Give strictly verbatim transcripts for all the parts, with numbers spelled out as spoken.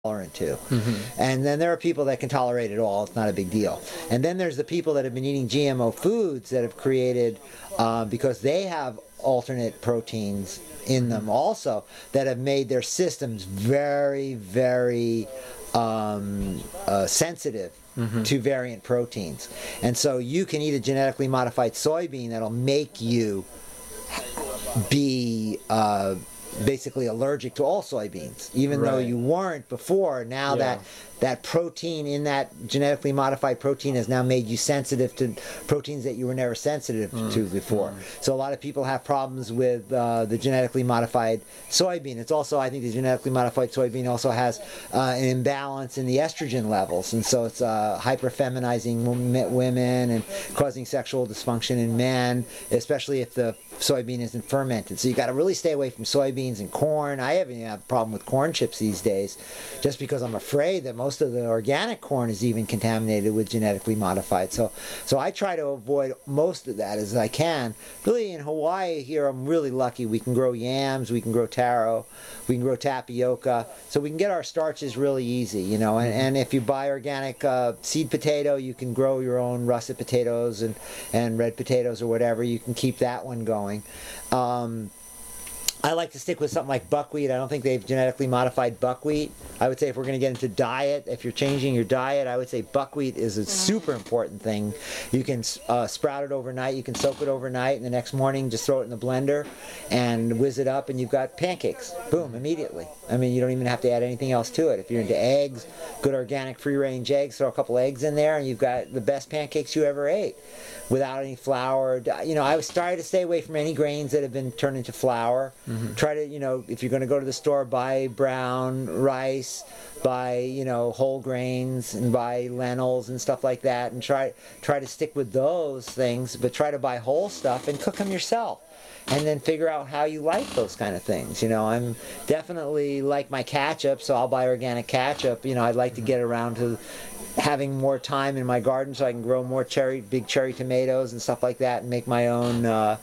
tolerant to. Mm-hmm. And then there are people that can tolerate it all. It's not a big deal. And then there's the people that have been eating G M O foods that have created, uh, because they have alternate proteins in them also, that have made their systems very, very um, uh, sensitive mm-hmm. to variant proteins. And so you can eat a genetically modified soybean that'll make you be uh, basically allergic to all soybeans, even right. though you weren't before. Now yeah. that that protein in that genetically modified protein has now made you sensitive to proteins that you were never sensitive mm. to before. Mm. So a lot of people have problems with uh, the genetically modified soybean. It's also, I think the genetically modified soybean also has uh, an imbalance in the estrogen levels, and so it's uh, hyperfeminizing women and causing sexual dysfunction in men, especially if the soybean isn't fermented. So you got to really stay away from soybeans and corn. I haven't even have a problem with corn chips these days, just because I'm afraid that most of the organic corn is even contaminated with genetically modified. So, so I try to avoid most of that as I can. Really, in Hawaii here, I'm really lucky. We can grow yams, we can grow taro, we can grow tapioca, so we can get our starches really easy, you know. And, and if you buy organic uh, seed potato, you can grow your own russet potatoes and and red potatoes or whatever. You can keep that one going. Um, I like to stick with something like buckwheat. I don't think they've genetically modified buckwheat. I would say if we're going to get into diet, if you're changing your diet, I would say buckwheat is a super important thing. You can uh, sprout it overnight. You can soak it overnight, and the next morning just throw it in the blender and whiz it up, and you've got pancakes. Boom, immediately. I mean, you don't even have to add anything else to it. If you're into eggs, good organic free-range eggs, throw a couple eggs in there, and you've got the best pancakes you ever ate without any flour. You know, I was trying to stay away from any grains that have been turned into flour. Mm-hmm. Try to, you know, if you're going to go to the store, buy brown rice, buy, you know, whole grains, and buy lentils and stuff like that, and try try to stick with those things, but try to buy whole stuff and cook them yourself. And then figure out how you like those kind of things. You know, I'm definitely like my ketchup, so I'll buy organic ketchup. You know, I'd like to get around to having more time in my garden so I can grow more cherry, big cherry tomatoes and stuff like that, and make my own uh,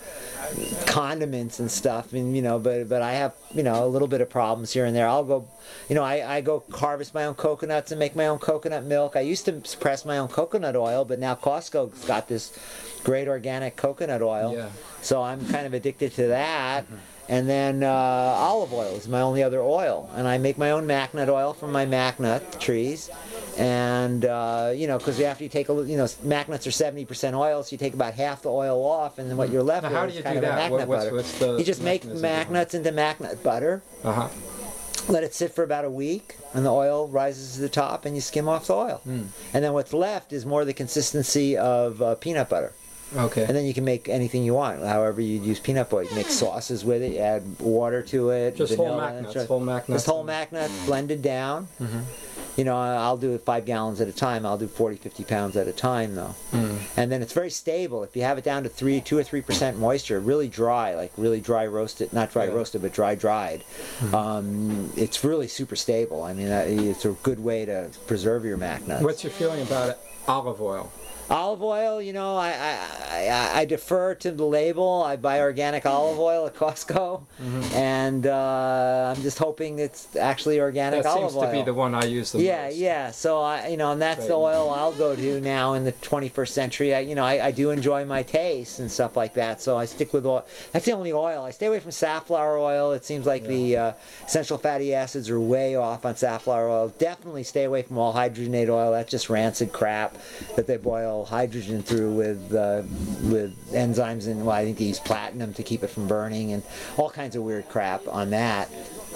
condiments and stuff. And you know, but but I have, you know, a little bit of problems here and there. I'll go, you know, I, I go harvest my own coconuts and make my own coconut milk. I used to press my own coconut oil, but now Costco's got this great organic coconut oil. Yeah. So I'm kind of addicted to that. Mm-hmm. And then uh, olive oil is my only other oil. And I make my own MacNut oil from my MacNut trees. And, uh, you know, because after you take a little, you know, MacNuts are seventy percent oil, so you take about half the oil off, and then what you're left now, with how is do you kind do of that? a MacNut what, what's, butter. What's the you just make MacNuts into MacNut butter. Uh-huh. Let it sit for about a week, and the oil rises to the top, and you skim off the oil. Mm. And then what's left is more the consistency of uh, peanut butter. Okay. And then you can make anything you want, however you use peanut butter. You make sauces with it, you add water to it. Just whole MacNuts, whole MacNuts. Just whole MacNuts, blended down. Mm-hmm. You know, I'll do it five gallons at a time. I'll do forty, fifty pounds at a time, though. Mm. And then it's very stable. If you have it down to three, two or three percent moisture, really dry, like really dry roasted, not dry yeah. roasted, but dry dried. Mm-hmm. Um, it's really super stable. I mean, it's a good way to preserve your MacNuts. What's your feeling about it? Olive oil? Olive oil, you know, I, I I I defer to the label. I buy organic olive oil at Costco, mm-hmm. and uh, I'm just hoping it's actually organic that olive oil. That seems to be the one I use the yeah, most. Yeah, yeah. So I, you know, and that's right. the oil I'll go to now in the twenty-first century. I, you know, I, I do enjoy my taste and stuff like that. So I stick with oil. That's the only oil. I stay away from safflower oil. It seems like yeah. the uh, essential fatty acids are way off on safflower oil. Definitely stay away from all hydrogenated oil. That's just rancid crap that they boil hydrogen through with uh, with enzymes, and well, I think they use platinum to keep it from burning, and all kinds of weird crap on that.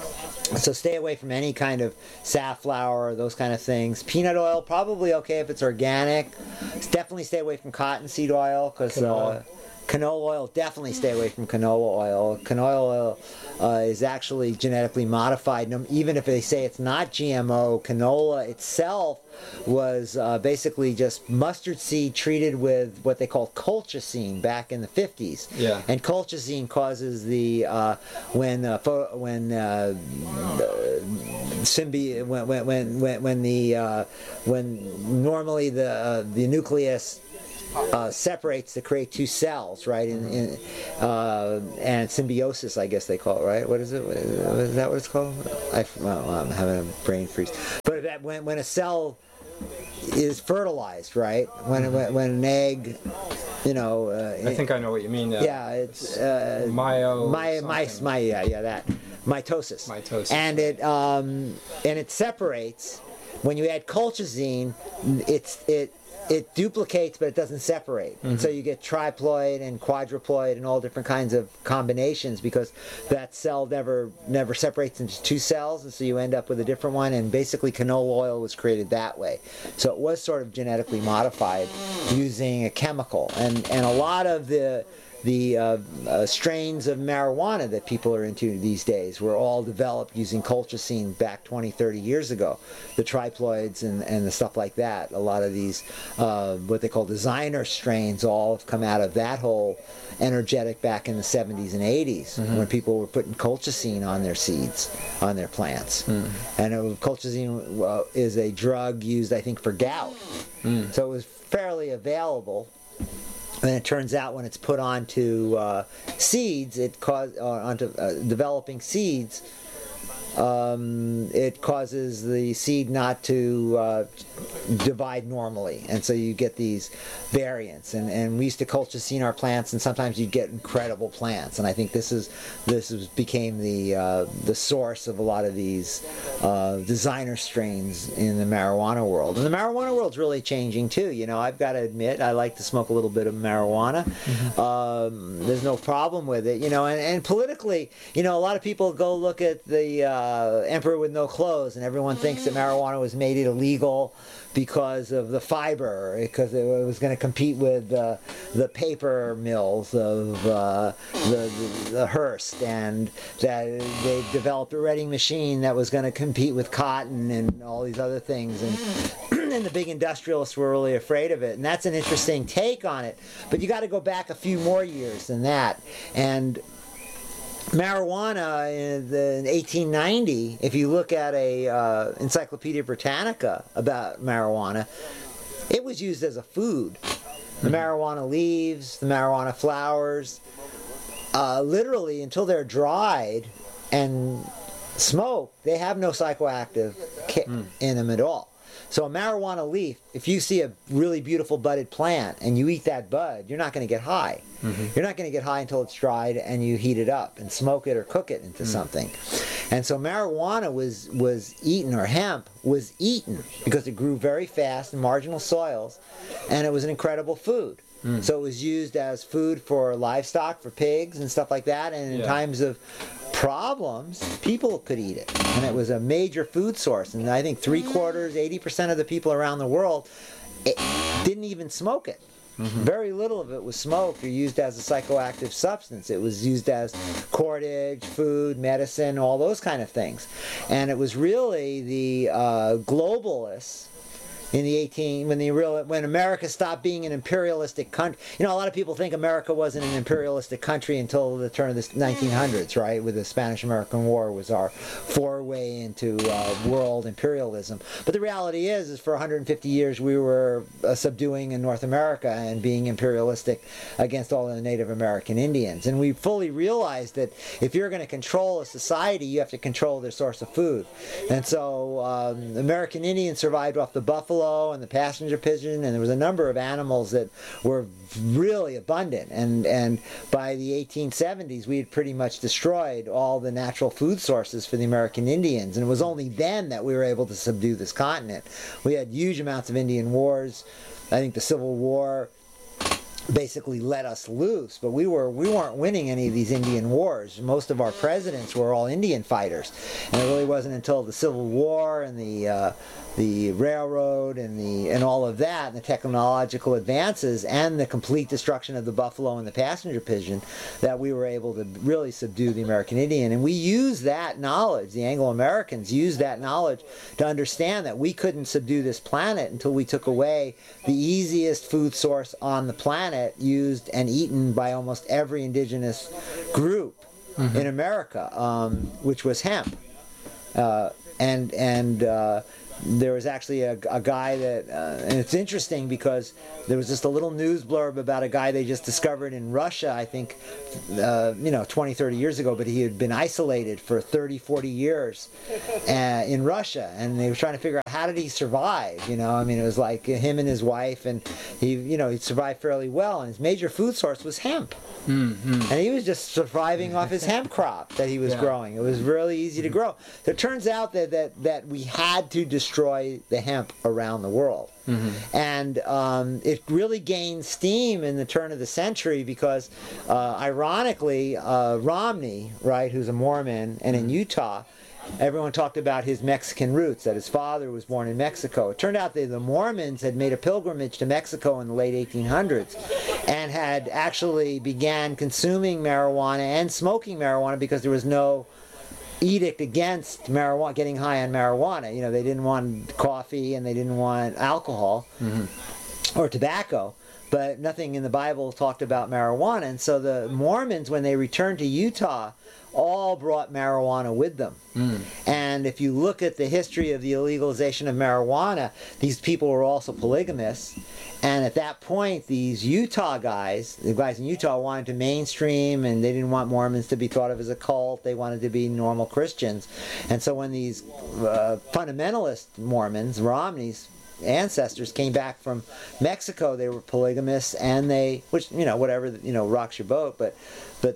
So stay away from any kind of safflower or those kind of things. Peanut oil, probably okay if it's organic. Definitely stay away from cottonseed oil, because uh, canola oil, definitely stay away from canola oil. Canola oil uh, is actually genetically modified. Even if they say it's not G M O, canola itself was uh, basically just mustard seed treated with what they call colchicine back in the fifties. Yeah. And colchicine causes the uh, when uh, pho- when uh, symbi- when when when when the uh, when normally the uh, the nucleus uh, separates to create two cells, right? In, in uh, and symbiosis, I guess they call it, right? What is it? What is, is that what it's called? I, well, I'm having a brain freeze. But that when when a cell is fertilized, right? When mm-hmm. when, when an egg, you know. Uh, I think I know what you mean. Uh, yeah, it's uh, myo. My my my yeah yeah that mitosis. Mitosis. And it um and it separates. When you add colchicine, it's it. It duplicates, but it doesn't separate. Mm-hmm. And so you get triploid and quadruploid and all different kinds of combinations because that cell never never separates into two cells, and so you end up with a different one. And basically canola oil was created that way. So it was sort of genetically modified using a chemical. And, and a lot of the the uh, uh, strains of marijuana that people are into these days were all developed using colchicine back twenty, thirty years ago. The triploids and, and the stuff like that. A lot of these, uh, what they call designer strains, all have come out of that whole energetic back in the seventies and eighties mm-hmm. when people were putting colchicine on their seeds, on their plants. Mm. And it, colchicine uh, is a drug used, I think, for gout. Mm. So it was fairly available. And it turns out when it's put onto uh, seeds, it cause uh, onto uh, developing seeds, um, it causes the seed not to uh, divide normally, and so you get these variants. And, and we used to colchicine our plants, and sometimes you get incredible plants. And I think this is this is, became the uh, the source of a lot of these uh, designer strains in the marijuana world. And the marijuana world's really changing too. You know, I've got to admit, I like to smoke a little bit of marijuana. Mm-hmm. Um, there's no problem with it. You know, and, and politically, you know, a lot of people go look at the uh, Uh, Emperor with No Clothes, and everyone thinks that marijuana was made illegal because of the fiber, because it was going to compete with uh, the paper mills of uh, the, the, the Hearst, and that they developed a retting machine that was going to compete with cotton and all these other things, and, and the big industrialists were really afraid of it. And that's an interesting take on it, but you got to go back a few more years than that. And marijuana in, the, in eighteen ninety, if you look at a uh, Encyclopedia Britannica about marijuana, it was used as a food. The marijuana leaves, the marijuana flowers, uh, literally until they're dried and smoked, they have no psychoactive kick mm. in them at all. So a marijuana leaf, if you see a really beautiful budded plant and you eat that bud, you're not going to get high. Mm-hmm. You're not going to get high until it's dried and you heat it up and smoke it or cook it into mm. something. And so marijuana was, was eaten, or hemp was eaten, because it grew very fast in marginal soils, and it was an incredible food. Mm. So it was used as food for livestock, for pigs and stuff like that, and in yeah. times of problems, people could eat it. And it was a major food source. And I think three quarters, eighty percent of the people around the world it, didn't even smoke it. Mm-hmm. Very little of it was smoked or used as a psychoactive substance. It was used as cordage, food, medicine, all those kind of things. And it was really the uh, globalists in the eighteen when the real when America stopped being an imperialistic country. You know, a lot of people think America wasn't an imperialistic country until the turn of the nineteen hundreds, right? With the Spanish-American War was our foray into uh, world imperialism. But the reality is, is for one hundred fifty years we were uh, subduing in North America and being imperialistic against all the Native American Indians. And we fully realized that if you're going to control a society, you have to control their source of food. And so um, American Indians survived off the buffalo and the passenger pigeon, and there was a number of animals that were really abundant. And and by the eighteen seventies, we had pretty much destroyed all the natural food sources for the American Indians. And it was only then that we were able to subdue this continent. We had huge amounts of Indian wars. I think the Civil War basically let us loose, but we were we weren't winning any of these Indian wars. Most of our presidents were all Indian fighters, and it really wasn't until the Civil War and the uh, the railroad and the and all of that, and the technological advances and the complete destruction of the buffalo and the passenger pigeon, that we were able to really subdue the American Indian. And we used that knowledge, the Anglo-Americans used that knowledge to understand that we couldn't subdue this planet until we took away the easiest food source on the planet, used and eaten by almost every indigenous group mm-hmm. in America, um, which was hemp. Uh, and and uh, there was actually a, a guy that, uh, and it's interesting because there was just a little news blurb about a guy they just discovered in Russia, I think, uh, you know, twenty, thirty years ago, but he had been isolated for thirty, forty years uh, in Russia, and they were trying to figure out how did he survive, you know, I mean, it was like him and his wife, and he, you know, he survived fairly well, and his major food source was hemp. Mm-hmm. And he was just surviving off his hemp crop that he was yeah. growing. It was really easy to grow. So it turns out that, that, that we had to destroy the hemp around the world. Mm-hmm. And um, it really gained steam in the turn of the century because, uh, ironically, uh, Romney, right, who's a Mormon, and in Utah, everyone talked about his Mexican roots, that his father was born in Mexico. It turned out that the Mormons had made a pilgrimage to Mexico in the late eighteen hundreds and had actually began consuming marijuana and smoking marijuana because there was no edict against marijuana, getting high on marijuana. You know, they didn't want coffee and they didn't want alcohol mm-hmm. or tobacco. But nothing in the Bible talked about marijuana. And so the Mormons, when they returned to Utah, all brought marijuana with them. Mm. And if you look at the history of the illegalization of marijuana, these people were also polygamists. And at that point, these Utah guys, the guys in Utah, wanted to mainstream, and they didn't want Mormons to be thought of as a cult. They wanted to be normal Christians. And so when these uh, fundamentalist Mormons, Romney's ancestors, came back from Mexico, they were polygamists, and they, which, you know, whatever, you know, rocks your boat, but but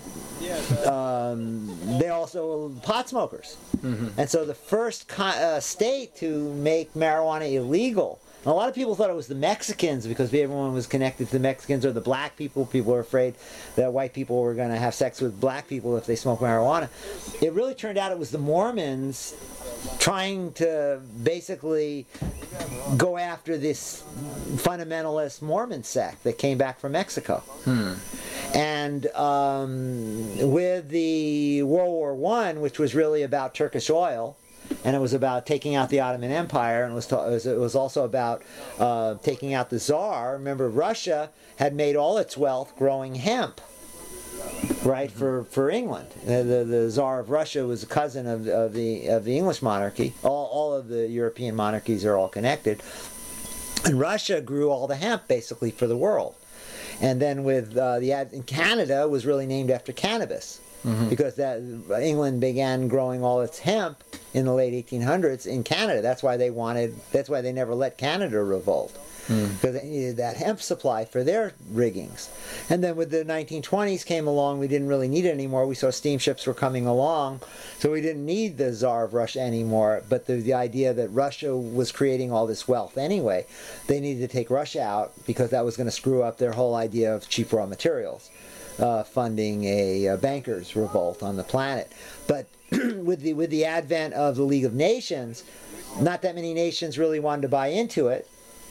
um, they also pot smokers. Mm-hmm. And so the first co- uh, state to make marijuana illegal, and a lot of people thought it was the Mexicans because everyone was connected to the Mexicans, or the black people. People were afraid that white people were going to have sex with black people if they smoked marijuana. It really turned out it was the Mormons trying to basically go after this fundamentalist Mormon sect that came back from Mexico. Hmm. And um, with the World War One, which was really about Turkish oil, and it was about taking out the Ottoman Empire, and it was, ta- it was, it was also about uh, taking out the Tsar. Remember, Russia had made all its wealth growing hemp, right, mm-hmm. for, for England. Uh, the, the Tsar of Russia was a cousin of, of, the, of the English monarchy. All, all of the European monarchies are all connected. And Russia grew all the hemp, basically, for the world. And then with uh, the ad- in Canada was really named after cannabis. Mm-hmm. Because that England began growing all its hemp in the late eighteen hundreds in Canada. That's why they wanted. That's why they never let Canada revolt, mm. because they needed that hemp supply for their riggings. And then with the nineteen twenties came along, we didn't really need it anymore. We saw steamships were coming along, so we didn't need the Tsar of Russia anymore. But the the idea that Russia was creating all this wealth anyway, they needed to take Russia out because that was going to screw up their whole idea of cheap raw materials. Uh, funding a, a bankers' revolt on the planet. But with the with the advent of the League of Nations, not that many nations really wanted to buy into it,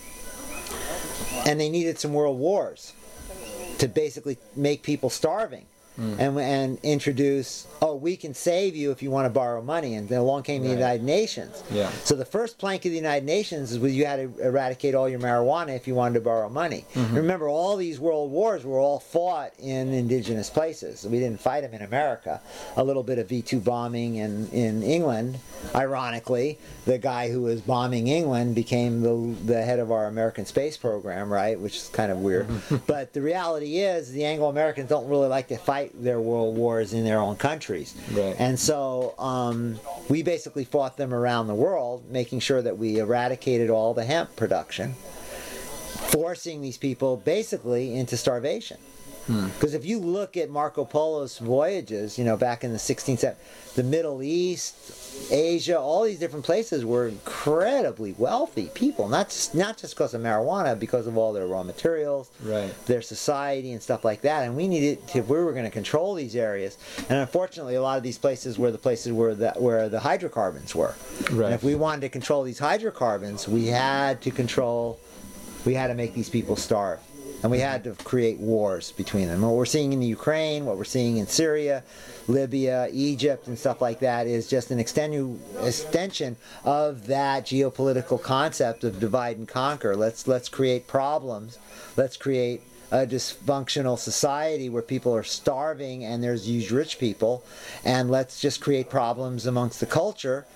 and they needed some world wars to basically make people starving. Mm. And and introduce, oh, we can save you if you want to borrow money. And then along came the right. United Nations. Yeah. So the first plank of the United Nations is where you had to eradicate all your marijuana if you wanted to borrow money. Mm-hmm. Remember, all these world wars were all fought in indigenous places. We didn't fight them in America. A little bit of V two bombing in, in England. Ironically, the guy who was bombing England became the, the head of our American space program, right? Which is kind of weird. But the reality is the Anglo-Americans don't really like to fight their world wars in their own countries. Right. And so um, we basically fought them around the world, making sure that we eradicated all the hemp production, forcing these people basically into starvation. Because hmm. if you look at Marco Polo's voyages, you know, back in the sixteenth century, the Middle East, Asia, all these different places were incredibly wealthy people. Not just, not just because of marijuana, because of all their raw materials, right. their society and stuff like that. And we needed to, if we were going to control these areas. And unfortunately, a lot of these places were the places where the, where the hydrocarbons were. Right. And if we wanted to control these hydrocarbons, we had to control, we had to make these people starve. And we had to create wars between them. What we're seeing in the Ukraine, what we're seeing in Syria, Libya, Egypt, and stuff like that is just an extenu- extension of that geopolitical concept of divide and conquer. Let's let's create problems. Let's create a dysfunctional society where people are starving and there's huge rich people, and let's just create problems amongst the culture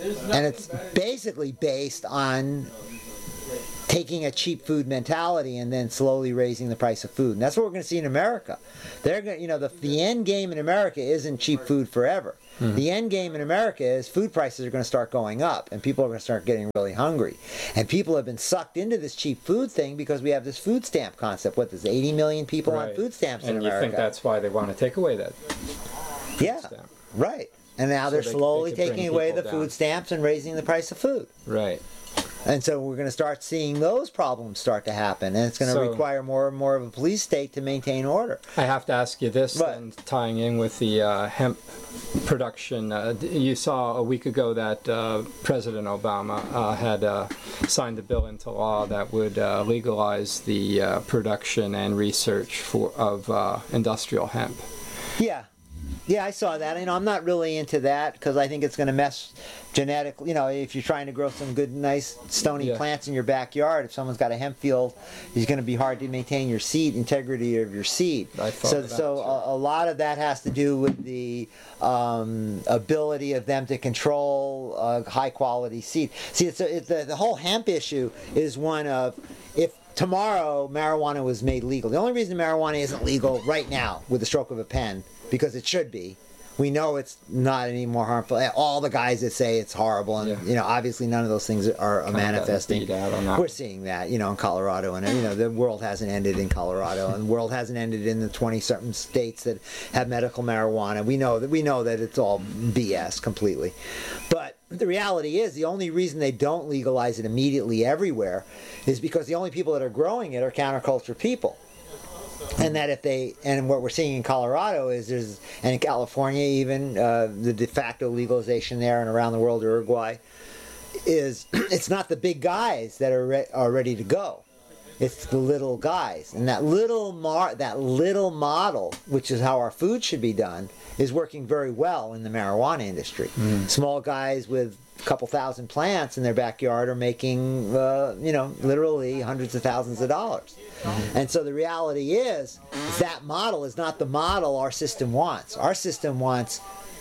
and it's basically based on taking a cheap food mentality and then slowly raising the price of food. And that's what we're going to see in America. They're going, you know, the the end game in America isn't cheap food forever. Mm-hmm. The end game in America is food prices are going to start going up, and people are going to start getting really hungry. And people have been sucked into this cheap food thing because we have this food stamp concept. What, there's eighty million people right. on food stamps and in America. And you think that's why they want to take away that food yeah, stamp. Right. And now so they're they, slowly they taking away the down. food stamps and raising the price of food. Right. And so we're going to start seeing those problems start to happen, and it's going to so, require more and more of a police state to maintain order. I have to ask you this, right. then, tying in with the uh, hemp production. Uh, you saw a week ago that uh, President Obama uh, had uh, signed a bill into law that would uh, legalize the uh, production and research for of uh, industrial hemp. Yeah. Yeah, I saw that. You know, I'm not really into that because I think it's going to mess genetically. You know, if you're trying to grow some good, nice, stony yeah. plants in your backyard, if someone's got a hemp field, it's going to be hard to maintain your seed integrity of your seed. I thought so, that so a, a lot of that has to do with the um, ability of them to control uh, high quality seed. See, it's, a, it's the the whole hemp issue is one of if. Tomorrow, marijuana was made legal. The only reason marijuana isn't legal right now, with the stroke of a pen, because it should be. We know it's not any more harmful. All the guys that say it's horrible, and yeah. you know, obviously none of those things are kind manifesting. We're seeing that, you know, in Colorado, and you know, the world hasn't ended in Colorado, and the world hasn't ended in the twenty-something states that have medical marijuana. We know that we know that it's all B S completely, but. The reality is the only reason they don't legalize it immediately everywhere is because the only people that are growing it are counterculture people. And that if they, and what we're seeing in Colorado is there's, and in California even, uh, the de facto legalization there and around the world, Uruguay, is it's not the big guys that are, re- are ready to go. It's the little guys. And that little mar- that little model, which is how our food should be done, is working very well in the marijuana industry. Mm. Small guys with a couple thousand plants in their backyard are making, uh, you know, literally hundreds of thousands of dollars. Mm-hmm. And so the reality is, that model is not the model our system wants. Our system wants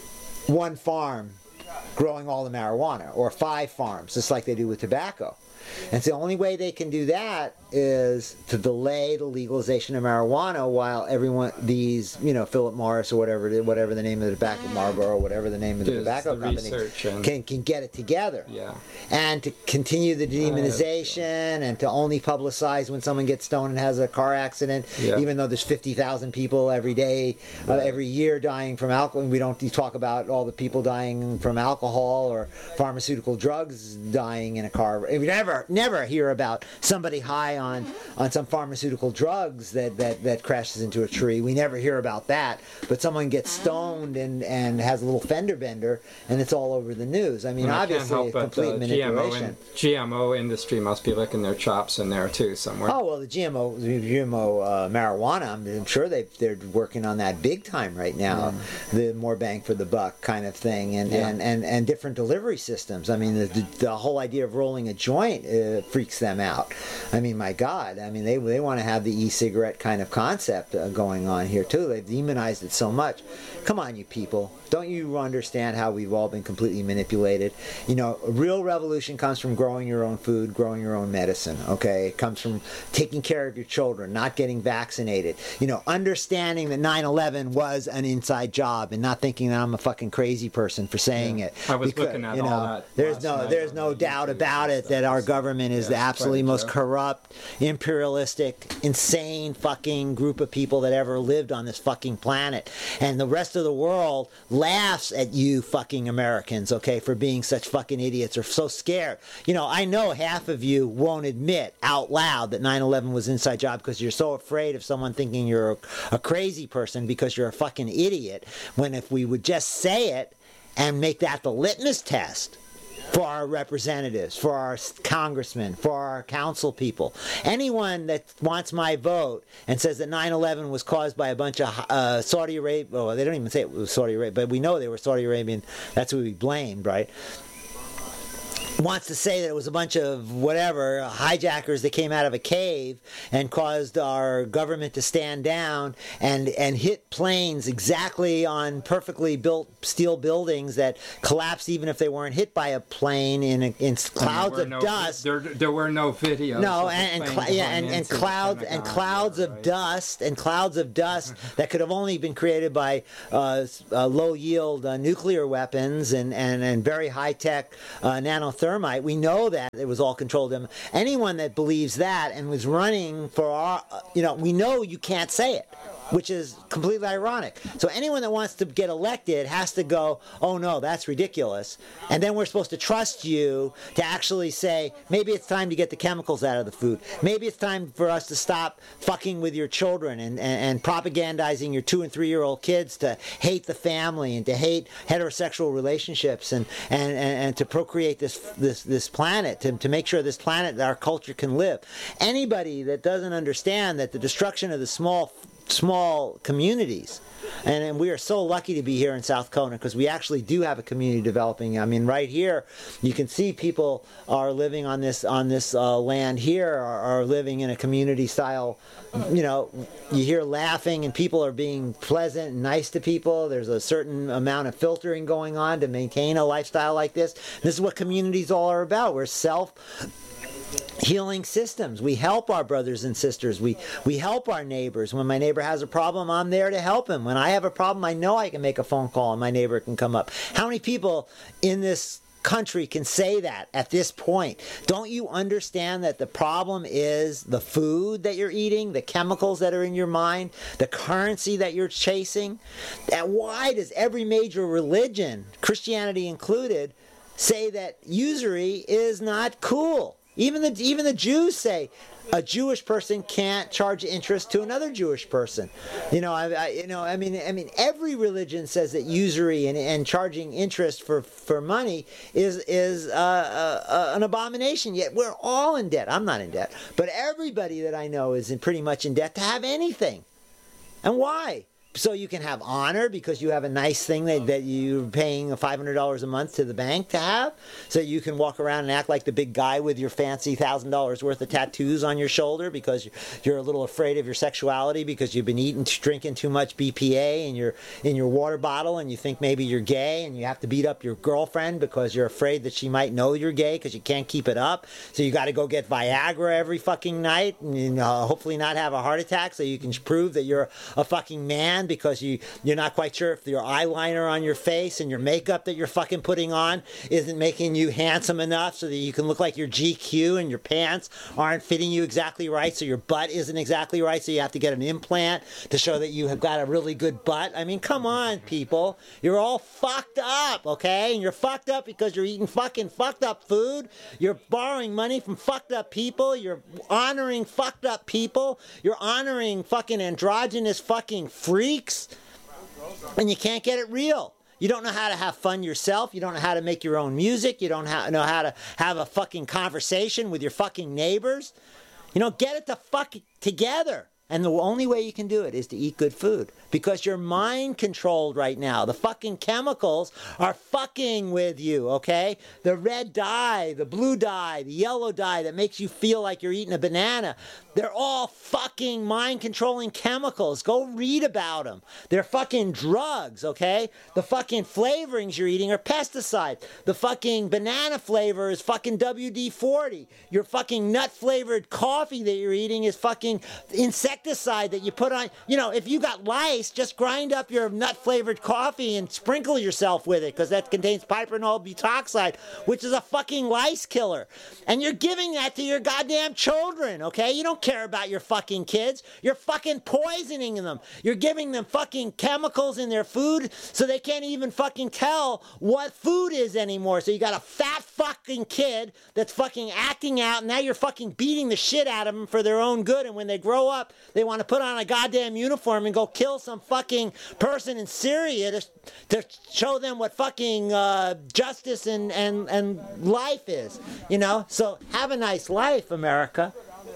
one farm growing all the marijuana, or five farms, just like they do with tobacco. And so the only way they can do that is to delay the legalization of marijuana while everyone, these, you know, Philip Morris or whatever, whatever the name of the tobacco, Marlboro, whatever the name of the There's tobacco the company, can can get it together. Yeah. And to continue the demonization and to only publicize when someone gets stoned and has a car accident, yeah. even though there's fifty thousand people every day, uh, every year dying from alcohol. We don't talk about all the people dying from alcohol or pharmaceutical drugs dying in a car. We never, never hear about somebody high on, on some pharmaceutical drugs that, that, that crashes into a tree. We never hear about that. But someone gets stoned and, and has a little fender bender, and it's all over the news. I mean, and obviously, I a complete the manipulation. G M O, in, G M O industry must be licking their chops in there too somewhere. Oh well, the G M O, the G M O uh, marijuana. I'm, I'm sure they they're working on that big time right now. Mm. The more bang for the buck kind of thing, and yeah. and, and, and different delivery systems. I mean, the, the, the whole idea of rolling a joint uh, freaks them out. I mean, my God. I mean, they they want to have the e-cigarette kind of concept uh, going on here too. They've demonized it so much. Come on, you people. Don't you understand how we've all been completely manipulated? You know, a real revolution comes from growing your own food, growing your own medicine, okay? It comes from taking care of your children, not getting vaccinated. You know, understanding that nine eleven was an inside job and not thinking that I'm a fucking crazy person for saying yeah. it. I was because, looking at you know, all that There's no, there's no doubt about it that our government is yeah, the absolutely most corrupt, imperialistic, insane fucking group of people that ever lived on this fucking planet. And the rest of the world laughs at you fucking Americans, okay, for being such fucking idiots or so scared. You know, I know half of you won't admit out loud that nine eleven was an inside job because you're so afraid of someone thinking you're a, a crazy person because you're a fucking idiot, when if we would just say it and make that the litmus test for our representatives, for our congressmen, for our council people. Anyone that wants my vote and says that nine eleven was caused by a bunch of uh, Saudi Arabia, well, they don't even say it was Saudi Arabia, but we know they were Saudi Arabian, that's who we blamed, right? wants to say that it was a bunch of whatever hijackers that came out of a cave and caused our government to stand down and and hit planes exactly on perfectly built steel buildings that collapsed even if they weren't hit by a plane in a, in clouds of no, dust. There, there were no videos. No, and and, cl- yeah, and, and clouds and clouds of right? dust and clouds of dust that could have only been created by uh, uh, low yield uh, nuclear weapons and and and very high tech uh, nanothermite. We know that it was all controlled. Anyone that believes that and was running for our, you know, we know you can't say it, which is completely ironic. So anyone that wants to get elected has to go, oh no, that's ridiculous. And then we're supposed to trust you to actually say, maybe it's time to get the chemicals out of the food. Maybe it's time for us to stop fucking with your children and, and, and propagandizing your two and three year old kids to hate the family and to hate heterosexual relationships and, and, and, and to procreate this this this planet, to, to make sure this planet, that our culture can live. Anybody that doesn't understand that the destruction of the small small communities, and, and we are so lucky to be here in South Kona because we actually do have a community developing. I mean, right here you can see people are living on this on this uh, land here are, are living in a community style. You know, you hear laughing and people are being pleasant and nice to people. There's a certain amount of filtering going on to maintain a lifestyle like this. This is what communities all are about. We're self healing systems. We help our brothers and sisters. We we help our neighbors. When my neighbor has a problem, I'm there to help him. When I have a problem, I know I can make a phone call and my neighbor can come up. How many people in this country can say that at this point? Don't you understand that the problem is the food that you're eating, the chemicals that are in your mind, the currency that you're chasing? And why does every major religion, Christianity included, say that usury is not cool? Even the even the Jews say a Jewish person can't charge interest to another Jewish person. You know, I, I you know, I mean, I mean, every religion says that usury and, and charging interest for, for money is is uh, uh, uh, an abomination. Yet we're all in debt. I'm not in debt, but everybody that I know is in pretty much in debt to have anything. And why? So you can have honor because you have a nice thing that, that you're paying five hundred dollars a month to the bank to have. So you can walk around and act like the big guy with your fancy one thousand dollars worth of tattoos on your shoulder because you're a little afraid of your sexuality because you've been eating, drinking too much B P A in your, in your water bottle and you think maybe you're gay and you have to beat up your girlfriend because you're afraid that she might know you're gay because you can't keep it up. So you got to go get Viagra every fucking night and you know, hopefully not have a heart attack so you can prove that you're a fucking man because you, you're not quite sure if your eyeliner on your face and your makeup that you're fucking putting on isn't making you handsome enough so that you can look like your G Q and your pants aren't fitting you exactly right so your butt isn't exactly right so you have to get an implant to show that you have got a really good butt. I mean, come on, people. You're all fucked up, okay? And you're fucked up because you're eating fucking fucked up food. You're borrowing money from fucked up people. You're honoring fucked up people. You're honoring fucking androgynous fucking freaks. And you can't get it real. You don't know how to have fun yourself. You don't know how to make your own music. You don't ha- know how to have a fucking conversation with your fucking neighbors. You know, get it the fuck together. And the only way you can do it is to eat good food. Because you're mind controlled right now. The fucking chemicals are fucking with you, okay? The red dye, the blue dye, the yellow dye that makes you feel like you're eating a banana. They're all fucking mind controlling chemicals. Go read about them. They're fucking drugs, okay? The fucking flavorings you're eating are pesticides. The fucking banana flavor is fucking W D forty. Your fucking nut flavored coffee that you're eating is fucking insecticide that you put on. You know, if you got lice, just grind up your nut-flavored coffee and sprinkle yourself with it because that contains piperonol butoxide, which is a fucking lice killer. And you're giving that to your goddamn children, okay? You don't care about your fucking kids. You're fucking poisoning them. You're giving them fucking chemicals in their food so they can't even fucking tell what food is anymore. So you got a fat fucking kid that's fucking acting out, and now you're fucking beating the shit out of them for their own good, and when they grow up, they want to put on a goddamn uniform and go kill some fucking person in Syria to, to show them what fucking uh, justice and, and, and life is, you know? So have a nice life, America.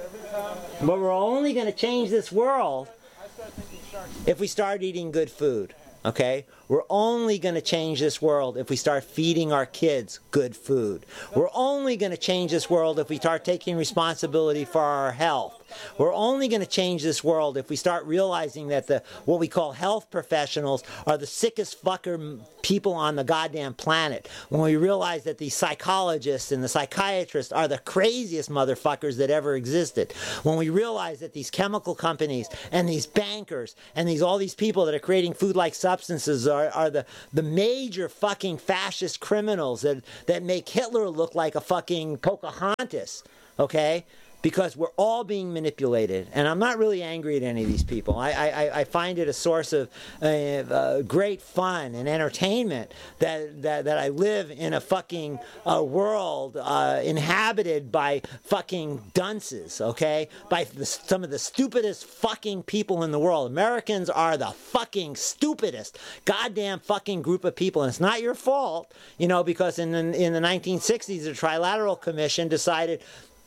But we're only going to change this world if we start eating good food, okay? We're only going to change this world if we start feeding our kids good food. We're only going to change this world if we start taking responsibility for our health. We're only going to change this world if we start realizing that the what we call health professionals are the sickest fucker people on the goddamn planet. When we realize that the psychologists and the psychiatrists are the craziest motherfuckers that ever existed. When we realize that these chemical companies and these bankers and these all these people that are creating food-like substances are, are the, the major fucking fascist criminals that, that make Hitler look like a fucking Pocahontas, okay? Because we're all being manipulated. And I'm not really angry at any of these people. I, I, I find it a source of uh, uh, great fun and entertainment that, that, that I live in a fucking uh, world uh, inhabited by fucking dunces, okay? By the, some of the stupidest fucking people in the world. Americans are the fucking stupidest goddamn fucking group of people. And it's not your fault, you know, because in the, in the nineteen sixties, the Trilateral Commission decided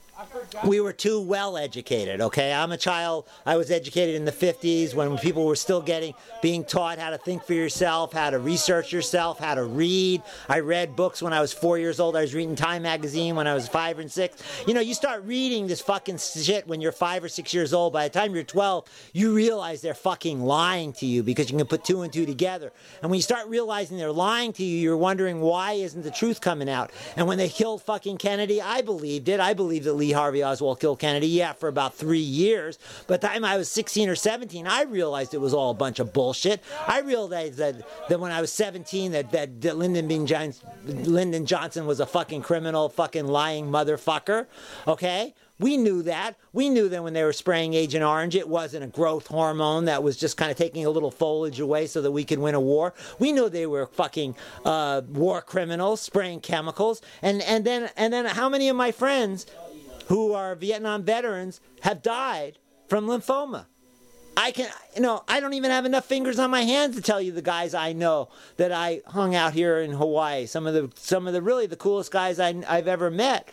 we were too well educated, okay? I'm a child. I was educated in the fifties when people were still getting, being taught how to think for yourself, how to research yourself, how to read. I read books when I was four years old. I was reading Time magazine when I was five and six. You know, you start reading this fucking shit when you're five or six years old. By the time you're twelve, you realize they're fucking lying to you because you can put two and two together. And when you start realizing they're lying to you, you're wondering why isn't the truth coming out? And when they killed fucking Kennedy, I believed it. I believed that Lee Harvey Oswald killed Kennedy, yeah, for about three years. By the time I was sixteen or seventeen, I realized it was all a bunch of bullshit. I realized that, that when I was seventeen, that, that, that Lyndon, B. Johnson, Lyndon Johnson was a fucking criminal, fucking lying motherfucker, okay? We knew that. We knew that when they were spraying Agent Orange, it wasn't a growth hormone that was just kind of taking a little foliage away so that we could win a war. We knew they were fucking uh, war criminals spraying chemicals. And, and, then, and then how many of my friends who are Vietnam veterans have died from lymphoma? I can, you know, I don't even have enough fingers on my hands to tell you the guys I know that I hung out here in Hawaii. Some of the, some of the really the coolest guys I, I've ever met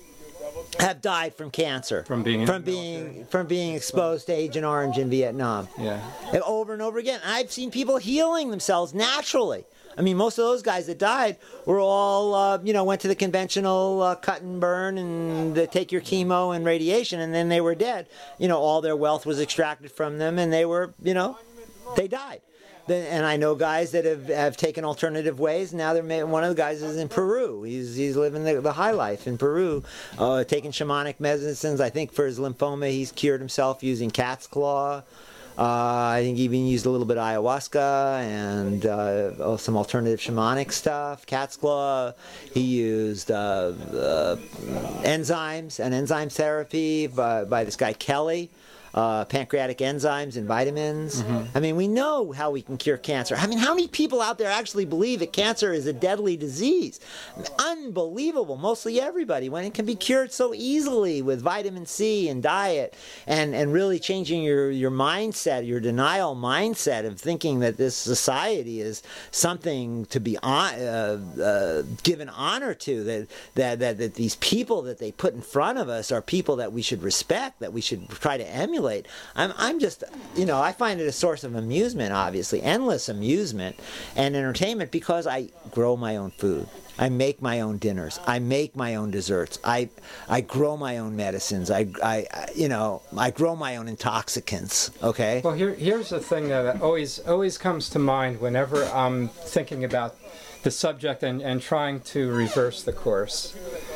have died from cancer, from being from being from being exposed to Agent Orange in Vietnam. Yeah, and over and over again. I've seen people healing themselves naturally. I mean, most of those guys that died were all, uh, you know, went to the conventional uh, cut and burn and uh, take your chemo and radiation, and then they were dead. You know, all their wealth was extracted from them, and they were, you know, they died. And I know guys that have, have taken alternative ways. Now they're one of the guys is in Peru. He's he's living the, the high life in Peru, uh, taking shamanic medicines. I think for his lymphoma, he's cured himself using cat's claw. Uh, I think he even used a little bit of ayahuasca and uh, some alternative shamanic stuff. Cat's claw. He used uh, uh, enzymes and enzyme therapy by, by this guy Kelly. Uh, pancreatic enzymes and vitamins. Mm-hmm. I mean, we know how we can cure cancer. I mean, how many people out there actually believe that cancer is a deadly disease? Unbelievable. Mostly everybody, when it can be cured so easily with vitamin C and diet and, and really changing your, your mindset, your denial mindset of thinking that this society is something to be on, uh, uh, given honor to, that, that, that, that these people that they put in front of us are people that we should respect, that we should try to emulate. I'm, I'm just, you know, I find it a source of amusement, obviously, endless amusement and entertainment because I grow my own food. I make my own dinners. I make my own desserts. I, I grow my own medicines. I, I, you know, I grow my own intoxicants. Okay. Well, here, here's the thing that always, always comes to mind whenever I'm thinking about the subject and, and trying to reverse the course.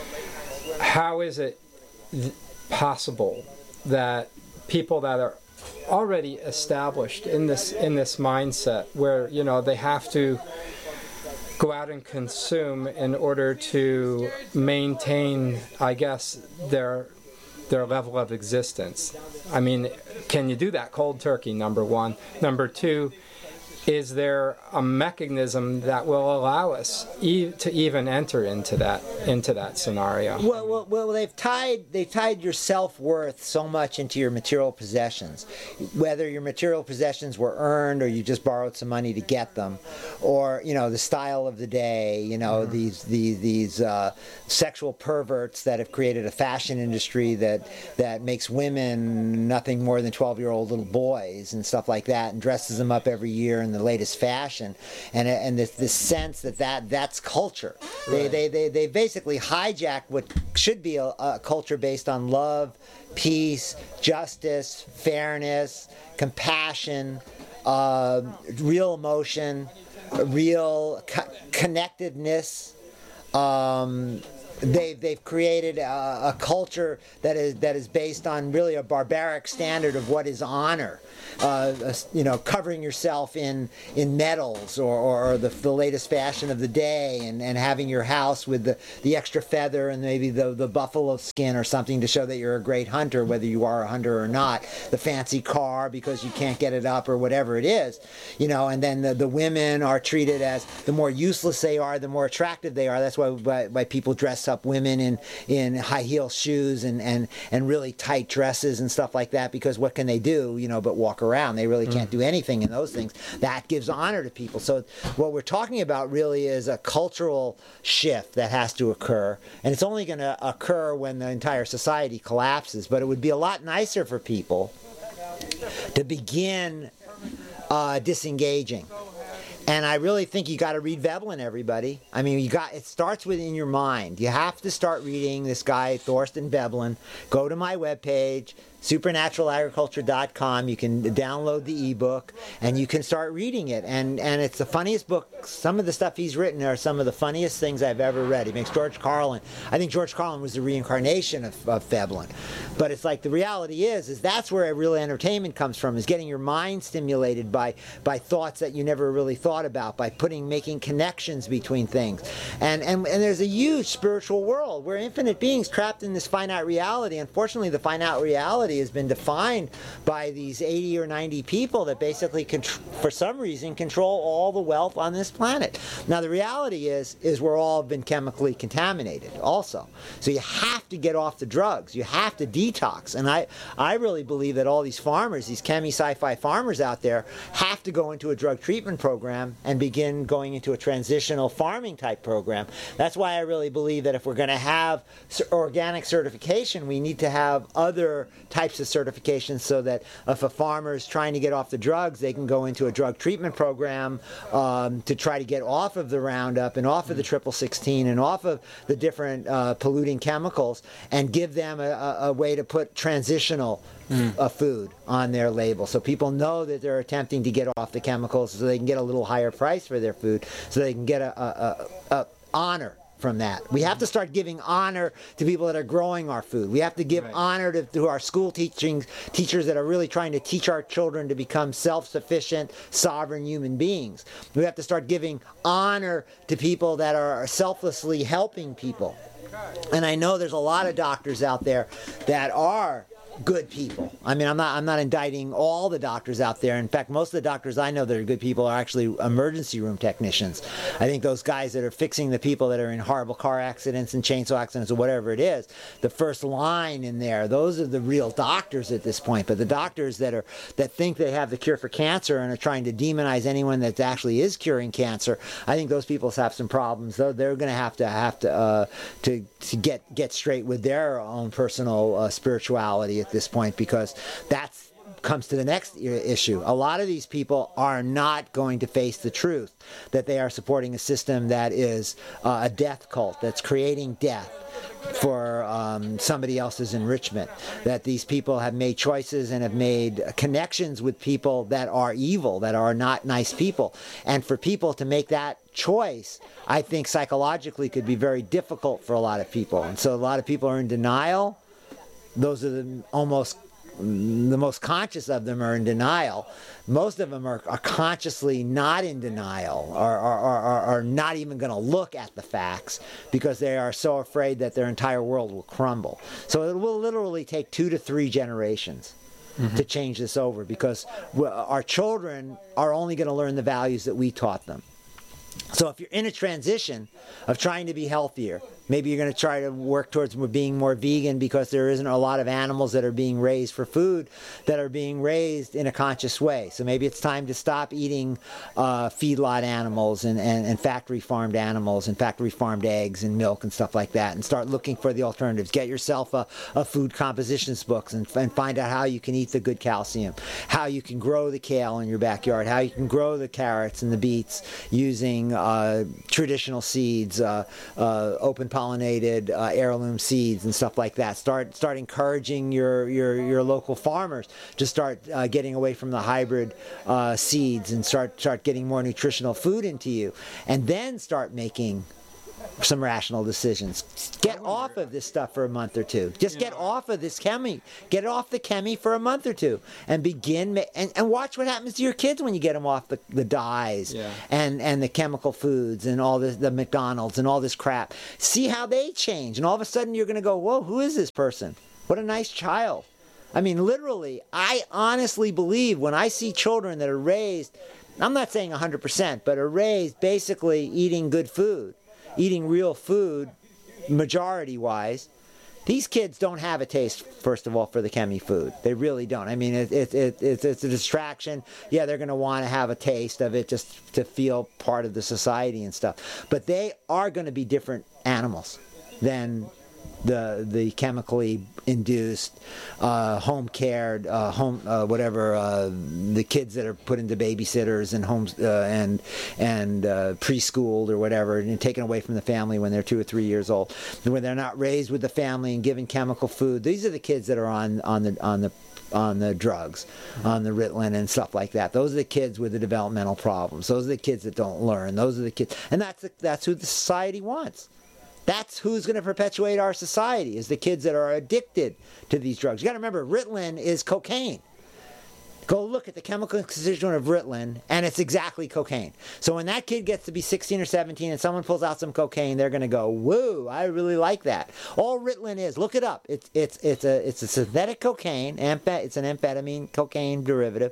How is it th- possible that people that are already established in this in this mindset where, you know, they have to go out and consume in order to maintain, I guess, their their level of existence? I mean, can you do that cold turkey, number one? Number two, is there a mechanism that will allow us e- to even enter into that into that scenario? Well, well, well, they've tied they've tied your self-worth so much into your material possessions, whether your material possessions were earned or you just borrowed some money to get them, or, you know, the style of the day. You know, mm-hmm. these these these uh, sexual perverts that have created a fashion industry that that makes women nothing more than twelve-year-old little boys and stuff like that, and dresses them up every year in the latest fashion, and and this, this sense that, that that's culture. They, Right. they they they basically hijacked what should be a, a culture based on love, peace, justice, fairness, compassion, uh, real emotion, real co- connectedness. Um, they they've created a, a culture that is that is based on really a barbaric standard of what is honor. Uh, uh, you know, covering yourself in in medals or, or the, the latest fashion of the day, and, and having your house with the, the extra feather and maybe the, the buffalo skin or something to show that you're a great hunter, whether you are a hunter or not. The fancy car because you can't get it up or whatever it is, you know. And then the, the women are treated as, the more useless they are, the more attractive they are. That's why why, why people dress up women in in high heel shoes and, and and really tight dresses and stuff like that, because what can they do, you know, but walk around. They really can't do anything in those things. That gives honor to people. So what we're talking about really is a cultural shift that has to occur, and it's only going to occur when the entire society collapses. But it would be a lot nicer for people to begin uh, disengaging. And I really think you got to read Veblen, everybody. I mean, you got it starts within your mind. You have to start reading this guy, Thorstein Veblen. Go to my webpage, supernatural agriculture dot com. You can download the ebook, and you can start reading it. And and it's the funniest book. Some of the stuff he's written are some of the funniest things I've ever read. He makes George Carlin. I think George Carlin was the reincarnation of, of Veblen. But it's like the reality is, is that's where real entertainment comes from, is getting your mind stimulated by by thoughts that you never really thought about, by putting making connections between things. And, and and there's a huge spiritual world. We're infinite beings trapped in this finite reality. Unfortunately, the finite reality has been defined by these eighty or ninety people that basically, contr- for some reason, control all the wealth on this planet. Now, the reality is, is we're all been chemically contaminated also. So you have to get off the drugs. You have to detox. And I, I really believe that all these farmers, these chemi sci-fi farmers out there, have to go into a drug treatment program and begin going into a transitional farming type program. That's why I really believe that if we're going to have organic certification, we need to have other types of certifications, so that if a farmer is trying to get off the drugs, they can go into a drug treatment program um, to try to get off of the Roundup and off of the triple sixteen and off of the different uh, polluting chemicals, and give them a, a, a way to put transitional Mm. a food on their label, so people know that they're attempting to get off the chemicals, so they can get a little higher price for their food, so they can get a, a, a, a honor from that. We have to start giving honor to people that are growing our food. We have to give right. honor to, to our school teaching teachers that are really trying to teach our children to become self-sufficient, sovereign human beings. We have to start giving honor to people that are selflessly helping people. And I know there's a lot of doctors out there that are good people. I mean, I'm not I'm not indicting all the doctors out there. In fact, most of the doctors I know that are good people are actually emergency room technicians. I think those guys that are fixing the people that are in horrible car accidents and chainsaw accidents or whatever it is, the first line in there, those are the real doctors at this point. But the doctors that are that think they have the cure for cancer and are trying to demonize anyone that actually is curing cancer, I think those people have some problems. Though they're going to have to have to uh, to to get get straight with their own personal uh, spirituality at this point, because that's comes to the next issue. A lot of these people are not going to face the truth that they are supporting a system that is uh, a death cult, that's creating death for um, somebody else's enrichment, that these people have made choices and have made connections with people that are evil, that are not nice people. And for people to make that choice, I think psychologically could be very difficult for a lot of people. And so a lot of people are in denial. Those are the almost the most conscious of them are in denial. Most of them are, are consciously not in denial, or are, are, are not even going to look at the facts, because they are so afraid that their entire world will crumble. So it will literally take two to three generations mm-hmm. to change this over, because our children are only going to learn the values that we taught them. So if you're in a transition of trying to be healthier, Maybe you're going to try to work towards being more vegan because there isn't a lot of animals that are being raised for food that are being raised in a conscious way. So maybe it's time to stop eating uh, feedlot animals and, and, and factory farmed animals and factory farmed eggs and milk and stuff like that, and start looking for the alternatives. Get yourself a, a food compositions books and, and find out how you can eat the good calcium, how you can grow the kale in your backyard, how you can grow the carrots and the beets using uh, traditional seeds, uh, uh, open pollinated uh, heirloom seeds and stuff like that. Start start encouraging your your, your local farmers to start uh, getting away from the hybrid uh, seeds and start start getting more nutritional food into you, and then start making some rational decisions. Get off of this stuff for a month or two. Just get off of this chemi. Get off the chemi for a month or two, and begin ma- and, and watch what happens to your kids when you get them off the, the dyes yeah. and and the chemical foods and all this, the McDonald's and all this crap. See how they change, and all of a sudden you're going to go, whoa, who is this person? What a nice child. I mean, literally, I honestly believe when I see children that are raised, I'm not saying one hundred percent, but are raised basically eating good food, eating real food, majority-wise, these kids don't have a taste, first of all, for the chemi food. They really don't. I mean, it, it, it, it's, it's a distraction. Yeah, they're going to want to have a taste of it just to feel part of the society and stuff. But they are going to be different animals than the the chemically induced, uh, home cared, uh, home uh, whatever uh, the kids that are put into babysitters and homes uh, and and uh, preschooled or whatever, and taken away from the family when they're two or three years old, when they're not raised with the family and given chemical food. These are the kids that are on on the on the on the drugs, mm-hmm. on the Ritalin and stuff like that. Those are the kids with the developmental problems. Those are the kids that don't learn. Those are the kids, and that's the, that's who the society wants. That's who's going to perpetuate our society, is the kids that are addicted to these drugs. You got to remember, Ritalin is cocaine. Go look at the chemical constituent of Ritalin, and it's exactly cocaine. So when that kid gets to be sixteen or seventeen and someone pulls out some cocaine, they're going to go, whoa, I really like that. All Ritalin is, look it up. It's it's it's a it's a synthetic cocaine. Amphet, it's an amphetamine cocaine derivative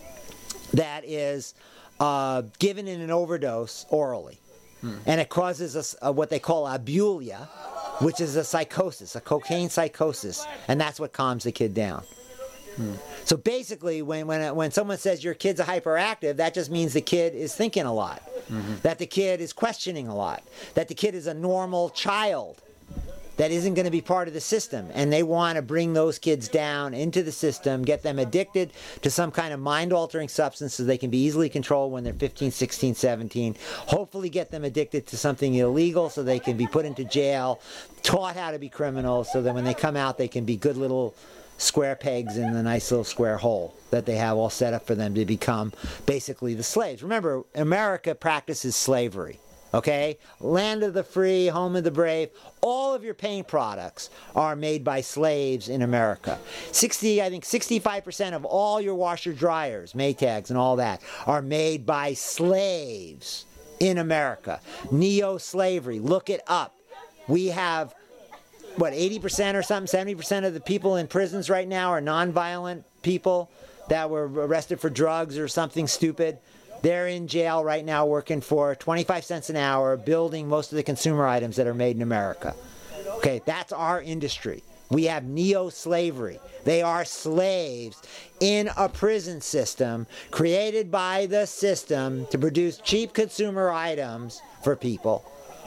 that is uh, given in an overdose orally. Hmm. And it causes a, a, what they call abulia, which is a psychosis, a cocaine psychosis, and that's what calms the kid down. Hmm. So basically, when when when someone says your kid's a hyperactive, that just means the kid is thinking a lot, mm-hmm. that the kid is questioning a lot, that the kid is a normal child that isn't going to be part of the system, and they want to bring those kids down into the system, get them addicted to some kind of mind-altering substance so they can be easily controlled when they're fifteen, sixteen, seventeen, hopefully get them addicted to something illegal so they can be put into jail, taught how to be criminals, so that when they come out they can be good little square pegs in the nice little square hole that they have all set up for them to become basically the slaves. Remember, America practices slavery. Okay? Land of the free, home of the brave. All of your paint products are made by slaves in America. sixty, I think sixty-five percent of all your washer dryers, Maytags and all that, are made by slaves in America. Neo-slavery. Look it up. We have, what, eighty percent or something, seventy percent of the people in prisons right now are nonviolent people that were arrested for drugs or something stupid. They're in jail right now working for twenty-five cents an hour, building most of the consumer items that are made in America. Okay, that's our industry. We have neo-slavery. They are slaves in a prison system created by the system to produce cheap consumer items for people.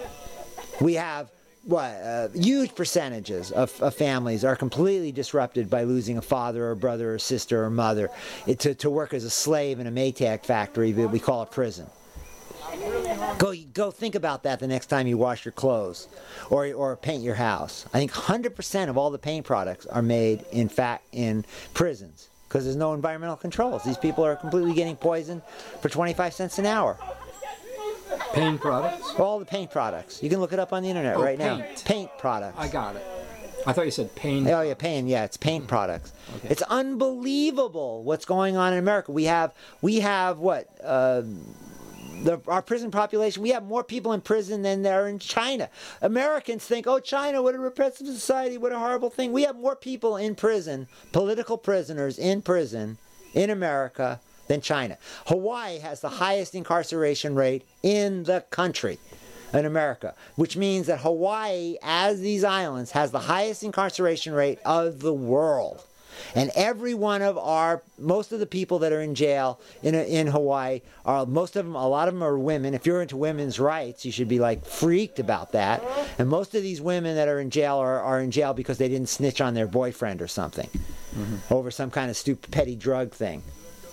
We have what uh, huge percentages of, of families are completely disrupted by losing a father or brother or sister or mother it, to, to work as a slave in a Maytag factory that we call a prison. Go go think about that the next time you wash your clothes or or paint your house. I think one hundred percent of all the paint products are made in fact in prisons because there's no environmental controls. These people are completely getting poisoned for twenty-five cents an hour. Paint products? All the paint products. You can look it up on the internet oh, right paint. now. Paint products. I got it. I thought you said paint. Oh yeah, paint. Yeah, it's paint products. Okay. It's unbelievable what's going on in America. We have we have what uh, the our prison population. We have more people in prison than there are in China. Americans think, oh, China, what a repressive society, what a horrible thing. We have more people in prison, political prisoners in prison in America than China. Hawaii has the highest incarceration rate in the country. in America, which means that Hawaii, as these islands, has the highest incarceration rate of the world. And every one of our, most of the people that are in jail in in Hawaii, are most of them, a lot of them are women. If you're into women's rights, you should be like freaked about that. And most of these women that are in jail are, are in jail because they didn't snitch on their boyfriend or something, mm-hmm. over some kind of stupid petty drug thing,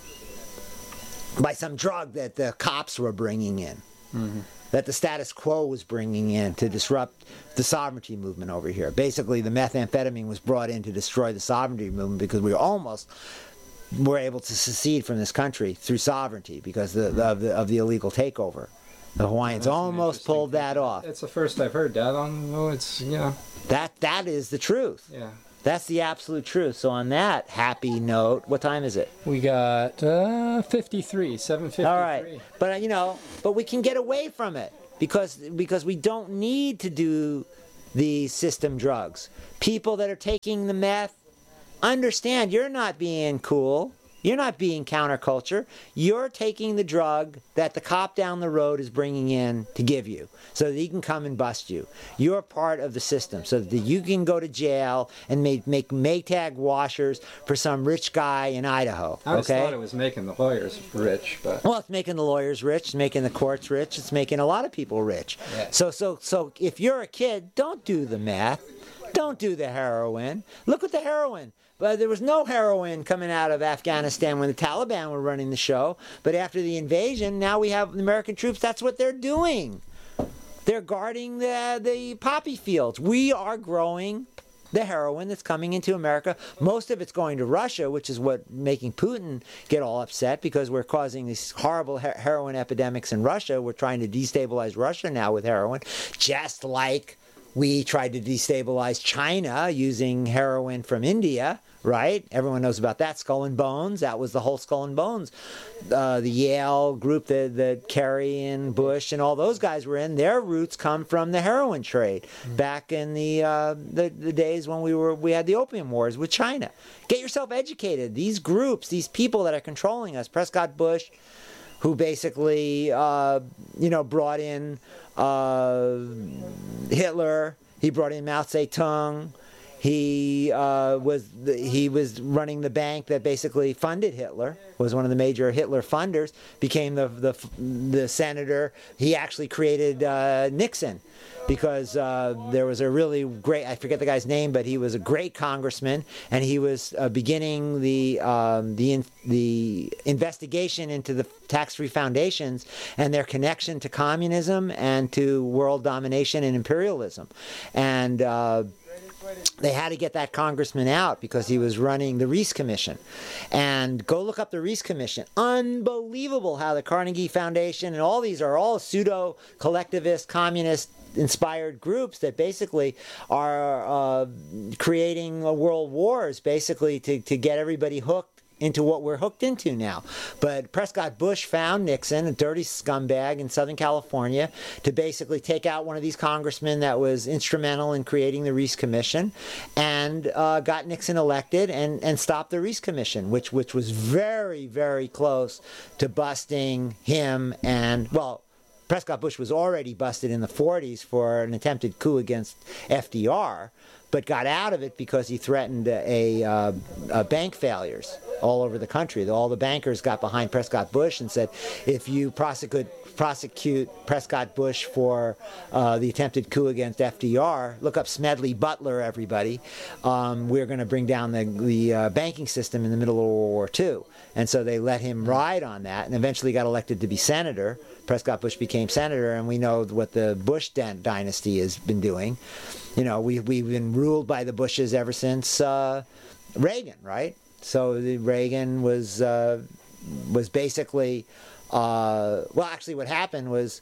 by some drug that the cops were bringing in. Mm-hmm. That the status quo was bringing in to disrupt the sovereignty movement over here. Basically, the methamphetamine was brought in to destroy the sovereignty movement because we almost were able to secede from this country through sovereignty because the, the, of, the, of the illegal takeover. The Hawaiians almost pulled that off. It's the first I've heard that. On oh, it's yeah. That that is the truth. Yeah. That's the absolute truth. So on that happy note, what time is it? We got uh, fifty-three, seven fifty-three. All right, but uh, you know, but we can get away from it because because we don't need to do the system drugs. People that are taking the meth, understand you're not being cool. You're not being counterculture. You're taking the drug that the cop down the road is bringing in to give you so that he can come and bust you. You're part of the system so that you can go to jail and make, make Maytag washers for some rich guy in Idaho. I always okay? thought it was making the lawyers rich, but... Well, it's making the lawyers rich, it's making the courts rich, it's making a lot of people rich. Yeah. So, so, so if you're a kid, don't do the meth. Don't do the heroin. Look at the heroin. But there was no heroin coming out of Afghanistan when the Taliban were running the show. But after the invasion, now we have the American troops. That's what they're doing. They're guarding the, the poppy fields. We are growing the heroin that's coming into America. Most of it's going to Russia, which is what making Putin get all upset because we're causing these horrible her- heroin epidemics in Russia. We're trying to destabilize Russia now with heroin, just like we tried to destabilize China using heroin from India, right? Everyone knows about that. Skull and Bones. That was the whole Skull and Bones. Uh, the Yale group that, that Kerry and Bush and all those guys were in, their roots come from the heroin trade mm-hmm. back in the, uh, the the days when we were we had the opium wars with China. Get yourself educated. These groups, these people that are controlling us, Prescott Bush, who basically, uh, you know, brought in uh, Hitler. He brought in Mao Zedong. He uh, was the, he was running the bank that basically funded Hitler. Was one of the major Hitler funders. Became the the the senator. He actually created uh, Nixon. Because uh, there was a really great, I forget the guy's name, but he was a great congressman, and he was uh, beginning the um, the in, the investigation into the tax-free foundations and their connection to communism and to world domination and imperialism, and. Uh, They had to get that congressman out because he was running the Reese Commission. And go look up the Reese Commission. Unbelievable how the Carnegie Foundation and all these are all pseudo-collectivist, communist-inspired groups that basically are uh, creating a world wars, basically to, to get everybody hooked into what we're hooked into now. But Prescott Bush found Nixon, a dirty scumbag in Southern California, to basically take out one of these congressmen that was instrumental in creating the Reese Commission, and uh, got Nixon elected and, and stopped the Reese Commission, which which was very, very close to busting him and, well, Prescott Bush was already busted in the forties for an attempted coup against F D R, but got out of it because he threatened a, a, uh, a bank failures all over the country. All the bankers got behind Prescott Bush and said, if you prosecute prosecute Prescott Bush for uh, the attempted coup against F D R, look up Smedley Butler, everybody, um, we're going to bring down the, the uh, banking system in the middle of World War Two. And so they let him ride on that and eventually got elected to be senator. Prescott Bush became senator, and we know what the Bush dynasty has been doing. You know, we, we've been ruled by the Bushes ever since uh, Reagan, right? So the Reagan was uh, was basically, uh, well, actually what happened was,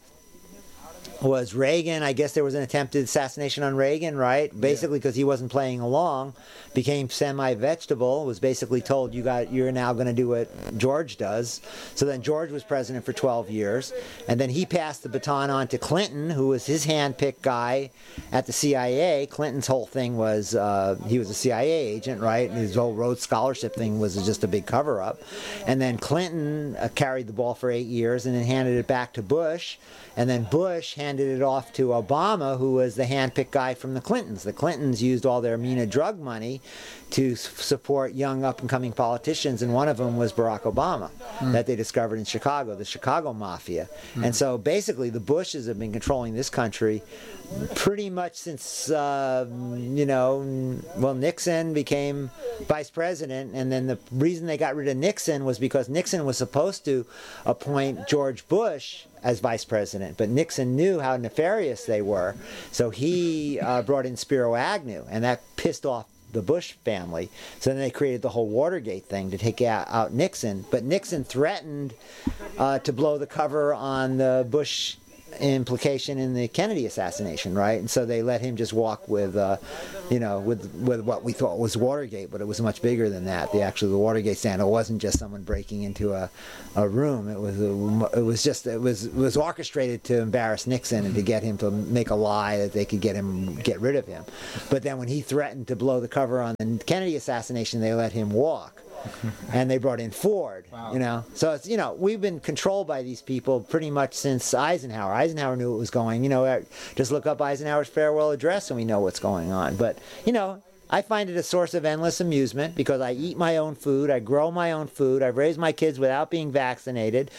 was Reagan, I guess there was an attempted assassination on Reagan, right? Basically because he wasn't playing along, became semi-vegetable, was basically told, you got, you're now going to do what George does. So then George was president for twelve years, and then he passed the baton on to Clinton, who was his hand-picked guy at the C I A. Clinton's whole thing was, uh, he was a C I A agent, right? And his whole Rhodes Scholarship thing was just a big cover-up. And then Clinton uh, carried the ball for eight years and then handed it back to Bush, and then Bush handed it off to Obama, who was the handpicked guy from the Clintons. The Clintons used all their MENA drug money to s- support young up-and-coming politicians, and one of them was Barack Obama, mm. that they discovered in Chicago, the Chicago Mafia. Mm. And so basically the Bushes have been controlling this country pretty much since, uh, you know, well, Nixon became vice president, and then the reason they got rid of Nixon was because Nixon was supposed to appoint George Bush as vice president, but Nixon knew how nefarious they were, so he uh, brought in Spiro Agnew, and that pissed off the Bush family. So then they created the whole Watergate thing to take out, out Nixon, but Nixon threatened uh, to blow the cover on the Bush implication in the Kennedy assassination, right? And so they let him just walk with, uh, you know, with with what we thought was Watergate, but it was much bigger than that. The actually the Watergate scandal wasn't just someone breaking into a, a room. It was a, it was just it was it was orchestrated to embarrass Nixon and to get him to make a lie that they could get him get rid of him. But then when he threatened to blow the cover on the Kennedy assassination, they let him walk. And they brought in Ford, wow. you know. So it's, you know, we've been controlled by these people pretty much since Eisenhower. Eisenhower knew what was going. You know, just look up Eisenhower's farewell address and we know what's going on. But, you know, I find it a source of endless amusement because I eat my own food, I grow my own food, I've raised my kids without being vaccinated.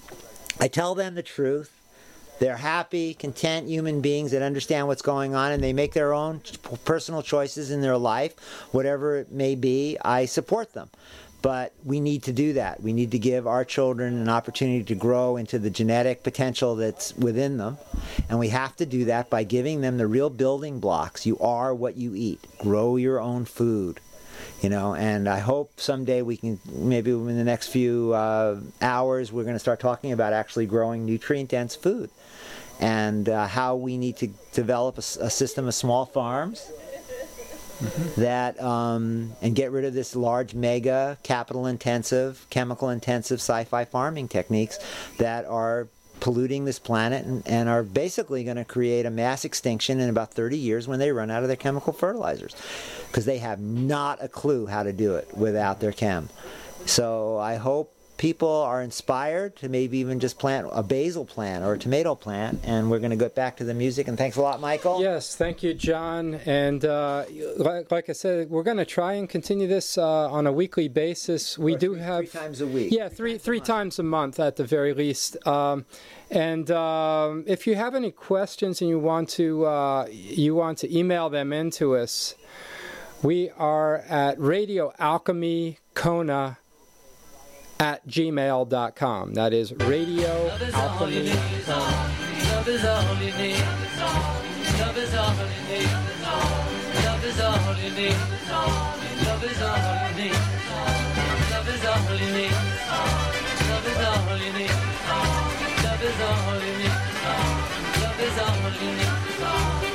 I tell them the truth. They're happy, content human beings that understand what's going on, and they make their own personal choices in their life, whatever it may be. I support them. But we need to do that. We need to give our children an opportunity to grow into the genetic potential that's within them. And we have to do that by giving them the real building blocks. You are what you eat. Grow your own food. You know, and I hope someday we can, maybe in the next few uh, hours, we're going to start talking about actually growing nutrient-dense food and uh, how we need to develop a, a system of small farms mm-hmm. that um, and get rid of this large, mega, capital-intensive, chemical-intensive sci-fi farming techniques that are polluting this planet and, and are basically going to create a mass extinction in about thirty years when they run out of their chemical fertilizers, because they have not a clue how to do it without their chem. So I hope people are inspired to maybe even just plant a basil plant or a tomato plant, and we're going to get back to the music. And thanks a lot, Michael. Yes, thank you, John. And uh, like, like I said, we're going to try and continue this uh, on a weekly basis. We or do three, have three times a week. Yeah, three three times a month at the very least. Um, and um, if you have any questions and you want to uh, you want to email them in to us, we are at Radio Alchemy Kona at gmail dot com. That is Radio Alchemy. Love is all you need. Love is all you need. Love is all you need. Love is all you need. Love is all you need. Love is all you need. Love is all you need. Love is all you need.